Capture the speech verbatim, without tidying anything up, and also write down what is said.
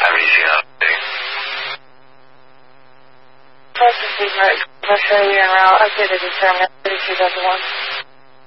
anything else? First and Australia and route, updated determinant, thirty-two thousand one.